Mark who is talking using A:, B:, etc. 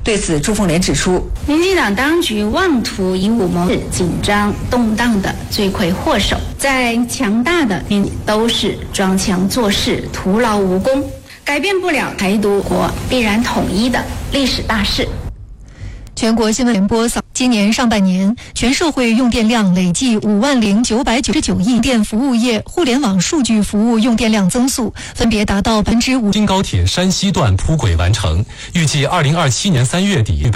A: 对此，朱凤莲指出，
B: 民进党当局妄图以武谋紧张动荡的罪魁祸首，在强大的民都是装腔作势、徒劳无功，改变不了台独国必然统一的历史大势。
C: 全国新闻联播今年上半年，全社会用电量累计5万0999亿，电服务业、互联网数据服务用电量增速分别达到5%。
D: 京高铁山西段铺轨完成，预计2027年3月底。